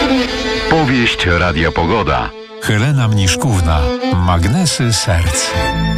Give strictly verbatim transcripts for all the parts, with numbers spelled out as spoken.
Powieść Radia Pogoda. Helena Mniszkówna. Magnesy serc.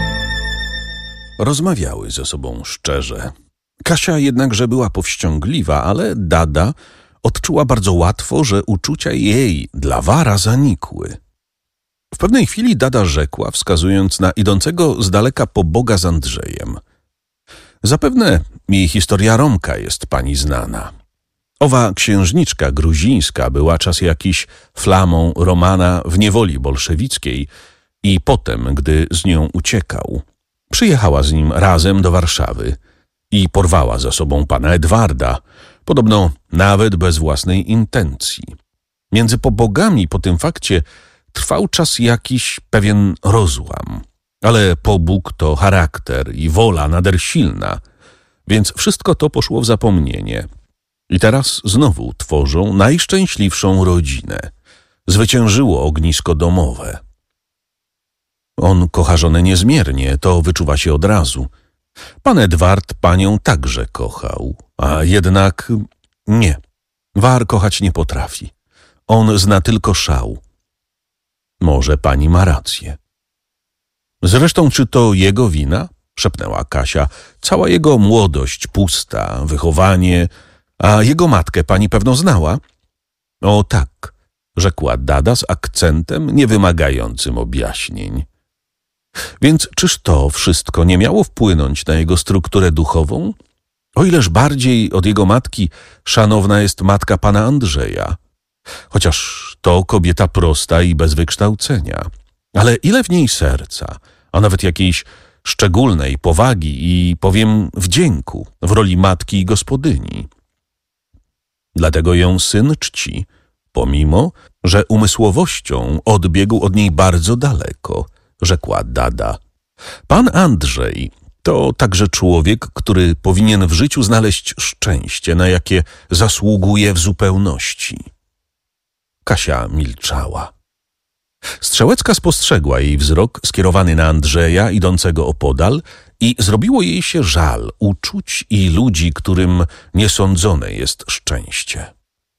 Rozmawiały ze sobą szczerze. Kasia jednakże była powściągliwa, ale Dada odczuła bardzo łatwo, że uczucia jej dla Wara zanikły. W pewnej chwili Dada rzekła, wskazując na idącego z daleka poboga z Andrzejem: zapewne jej historia Romka jest pani znana. Owa księżniczka gruzińska była czas jakiś flamą Romana w niewoli bolszewickiej i potem, gdy z nią uciekał, przyjechała z nim razem do Warszawy i porwała za sobą pana Edwarda, podobno nawet bez własnej intencji. Między pobogami po tym fakcie trwał czas jakiś pewien rozłam, ale pobóg to charakter i wola nader silna, więc wszystko to poszło w zapomnienie. I teraz znowu tworzą najszczęśliwszą rodzinę. Zwyciężyło ognisko domowe. On kocha żonę niezmiernie, to wyczuwa się od razu. Pan Edward panią także kochał, a jednak nie. War kochać nie potrafi. On zna tylko szał. Może pani ma rację. Zresztą, czy to jego wina? Szepnęła Kasia. Cała jego młodość pusta, wychowanie, a jego matkę pani pewno znała? O tak, rzekła Dada z akcentem niewymagającym objaśnień. Więc czyż to wszystko nie miało wpłynąć na jego strukturę duchową? O ileż bardziej od jego matki szanowna jest matka pana Andrzeja. Chociaż to kobieta prosta i bez wykształcenia. Ale ile w niej serca, a nawet jakiejś szczególnej powagi i, powiem, wdzięku w roli matki i gospodyni. Dlatego ją syn czci, pomimo, że umysłowością odbiegł od niej bardzo daleko, rzekła Dada. Pan Andrzej to także człowiek, który powinien w życiu znaleźć szczęście, na jakie zasługuje w zupełności. Kasia milczała. Strzełecka spostrzegła jej wzrok skierowany na Andrzeja idącego opodal i zrobiło jej się żal uczuć i ludzi, którym niesądzone jest szczęście.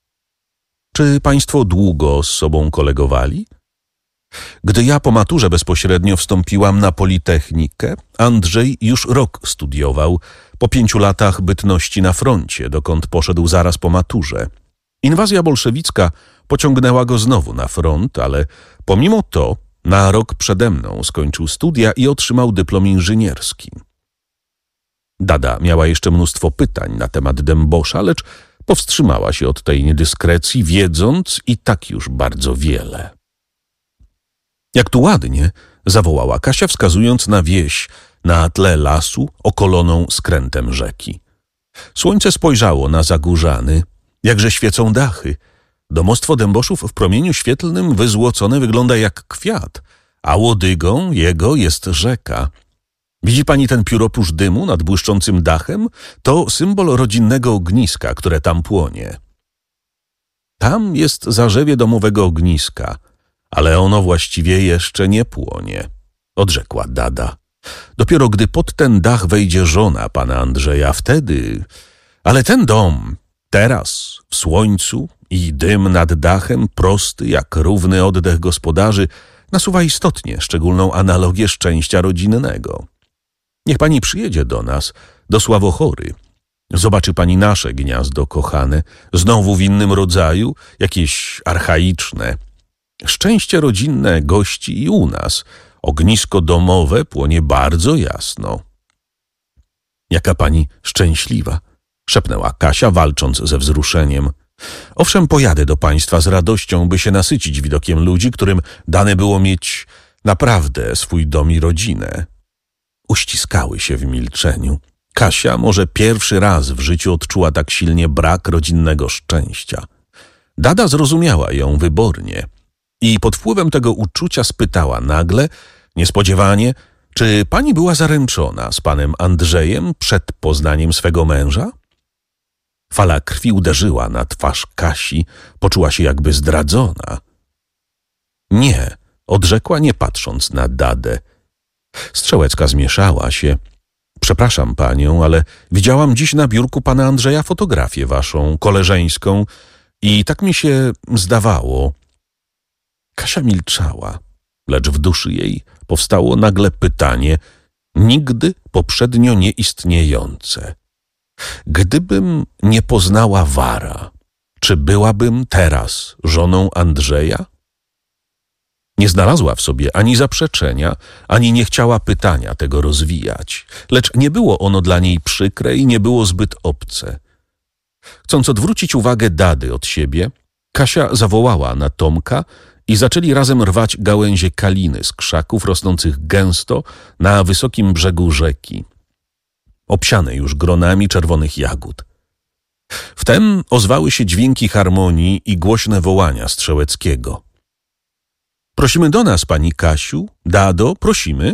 Czy państwo długo z sobą kolegowali? Gdy ja po maturze bezpośrednio wstąpiłam na Politechnikę, Andrzej już rok studiował, po pięciu latach bytności na froncie, dokąd poszedł zaraz po maturze. Inwazja bolszewicka pociągnęła go znowu na front, ale pomimo to na rok przede mną skończył studia i otrzymał dyplom inżynierski. Dada miała jeszcze mnóstwo pytań na temat Dębosza, lecz powstrzymała się od tej niedyskrecji, wiedząc i tak już bardzo wiele. Jak tu ładnie, zawołała Kasia, wskazując na wieś na tle lasu okoloną skrętem rzeki. Słońce spojrzało na Zagórzany, jakże świecą dachy. Domostwo Dęboszów w promieniu świetlnym wyzłocone wygląda jak kwiat, a łodygą jego jest rzeka. Widzi pani ten pióroprócz dymu nad błyszczącym dachem? To symbol rodzinnego ogniska, które tam płonie. Tam jest zarzewie domowego ogniska, ale ono właściwie jeszcze nie płonie, odrzekła Dada. Dopiero gdy pod ten dach wejdzie żona pana Andrzeja, wtedy... Ale ten dom, teraz, w słońcu i dym nad dachem, prosty jak równy oddech gospodarzy, nasuwa istotnie szczególną analogię szczęścia rodzinnego. Niech pani przyjedzie do nas, do Sławochory. Zobaczy pani nasze gniazdo kochane, znowu w innym rodzaju, jakieś archaiczne. Szczęście rodzinne gości i u nas. Ognisko domowe płonie bardzo jasno. Jaka pani szczęśliwa, szepnęła Kasia, walcząc ze wzruszeniem. Owszem, pojadę do państwa z radością, by się nasycić widokiem ludzi, którym dane było mieć naprawdę swój dom i rodzinę. Uściskały się w milczeniu. Kasia może pierwszy raz w życiu odczuła tak silnie brak rodzinnego szczęścia. Dada zrozumiała ją wybornie i pod wpływem tego uczucia spytała nagle, niespodziewanie, czy pani była zaręczona z panem Andrzejem przed poznaniem swego męża? Fala krwi uderzyła na twarz Kasi, poczuła się jakby zdradzona. Nie, odrzekła, nie patrząc na Dadę. Strzełecka zmieszała się. Przepraszam panią, ale widziałam dziś na biurku pana Andrzeja fotografię waszą, koleżeńską I tak mi się zdawało. Kasia milczała, lecz w duszy jej powstało nagle pytanie, nigdy poprzednio nieistniejące. Gdybym nie poznała Wara, czy byłabym teraz żoną Andrzeja? Nie znalazła w sobie ani zaprzeczenia, ani nie chciała pytania tego rozwijać, lecz nie było ono dla niej przykre i nie było zbyt obce. Chcąc odwrócić uwagę Dady od siebie, Kasia zawołała na Tomka i zaczęli razem rwać gałęzie kaliny z krzaków rosnących gęsto na wysokim brzegu rzeki, obsiane już gronami czerwonych jagód. Wtem ozwały się dźwięki harmonii i głośne wołania Strzałeckiego. Prosimy do nas, pani Kasiu, Dado, prosimy.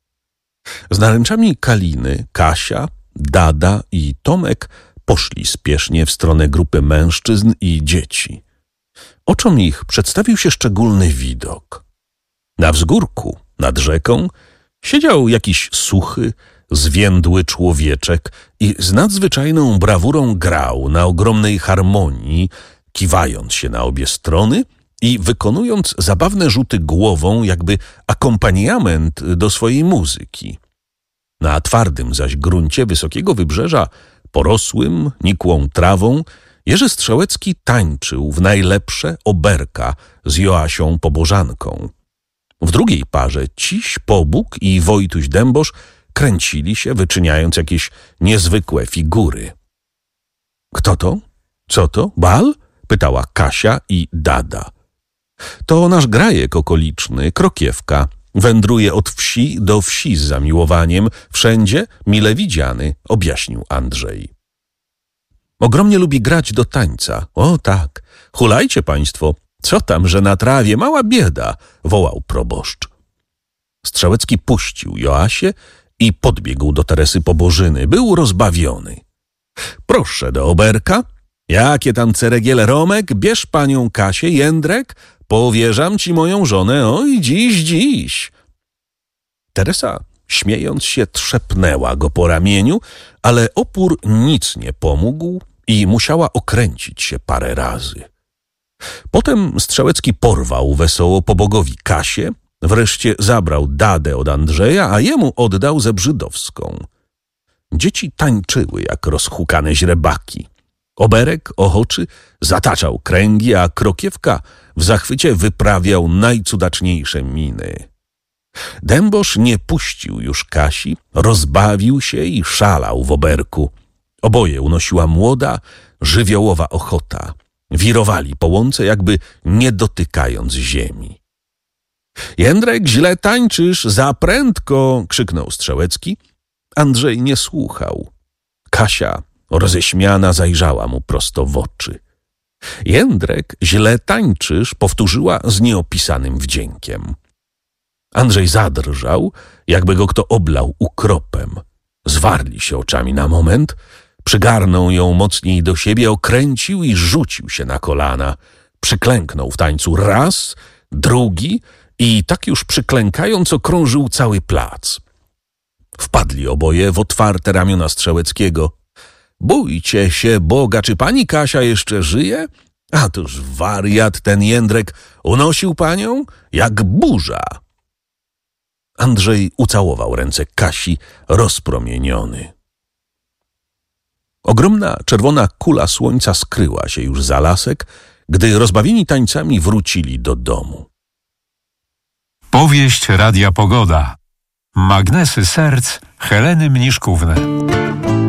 Z naręczami kaliny Kasia, Dada i Tomek poszli spiesznie w stronę grupy mężczyzn i dzieci. Oczom ich przedstawił się szczególny widok. Na wzgórku, nad rzeką, siedział jakiś suchy, zwiędły człowieczek i z nadzwyczajną brawurą grał na ogromnej harmonii, kiwając się na obie strony i wykonując zabawne rzuty głową, jakby akompaniament do swojej muzyki. Na twardym zaś gruncie wysokiego wybrzeża, porosłym, nikłą trawą, Jerzy Strzałecki tańczył w najlepsze oberka z Joasią Pobożanką. W drugiej parze Ciś Pobóg i Wojtuś Dębosz kręcili się, wyczyniając jakieś niezwykłe figury. Kto to? Co to? Bal? Pytała Kasia i Dada. To nasz grajek okoliczny, Krokiewka. Wędruje od wsi do wsi z zamiłowaniem, wszędzie mile widziany, objaśnił Andrzej. Ogromnie lubi grać do tańca. O tak, hulajcie państwo. Co tam, że na trawie mała bieda, wołał proboszcz. Strzałecki puścił Joasię i podbiegł do Teresy Pobożyny. Był rozbawiony. Proszę do oberka. Jakie tam ceregiele, Romek, bierz panią Kasię, Jędrek, powierzam ci moją żonę, oj, dziś, dziś. Teresa, śmiejąc się, trzepnęła go po ramieniu, ale opór nic nie pomógł i musiała okręcić się parę razy. Potem Strzałecki porwał wesoło pobogowi Kasię, wreszcie zabrał Dadę od Andrzeja, a jemu oddał Zebrzydowską. Dzieci tańczyły jak rozhukane źrebaki. Oberek ochoczy zataczał kręgi, a Krokiewka w zachwycie wyprawiał najcudaczniejsze miny. Dębosz nie puścił już Kasi, rozbawił się i szalał w oberku. Oboje unosiła młoda, żywiołowa ochota. Wirowali po łące, jakby nie dotykając ziemi. Jędrek, źle tańczysz, za prędko, krzyknął Strzałecki. Andrzej nie słuchał. Kasia, roześmiana, zajrzała mu prosto w oczy. Jędrek, źle tańczysz, powtórzyła z nieopisanym wdziękiem. Andrzej zadrżał, jakby go kto oblał ukropem. Zwarli się oczami na moment, przygarnął ją mocniej do siebie, okręcił i rzucił się na kolana. Przyklęknął w tańcu raz, drugi i tak już przyklękając okrążył cały plac. Wpadli oboje w otwarte ramiona Strzałeckiego. Bójcie się Boga, czy pani Kasia jeszcze żyje? A toż wariat ten Jędrek unosił panią jak burza. Andrzej ucałował ręce Kasi, rozpromieniony. Ogromna czerwona kula słońca skryła się już za lasek, gdy rozbawieni tańcami wrócili do domu. Powieść Radia Pogoda. Magnesy serc Heleny Mniszkówny.